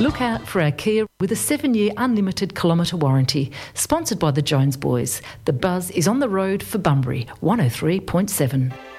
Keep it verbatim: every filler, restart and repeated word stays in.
Look out for our Kia with a seven-year unlimited kilometre warranty. Sponsored by the Jones Boys. The Buzz is on the road for Bunbury, one oh three point seven.